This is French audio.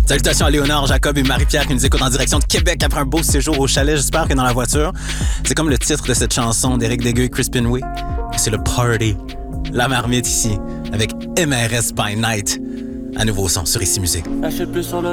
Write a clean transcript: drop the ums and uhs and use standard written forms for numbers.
Salutations à Léonard, Jacob et Marie-Pierre qui nous écoutent en direction de Québec après un beau séjour au chalet. J'espère que dans la voiture, c'est comme le titre de cette chanson d'Éric Degueux et Crispin Way. C'est le party. La marmite ici, avec MRS by Night. À nouveau son sur Ici Musique. Achète plus sur le